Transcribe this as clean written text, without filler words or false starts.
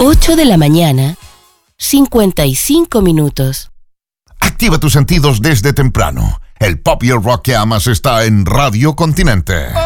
8 de la mañana, 55 minutos. Activa tus sentidos desde temprano. El pop y el rock que amas está en Radio Continente.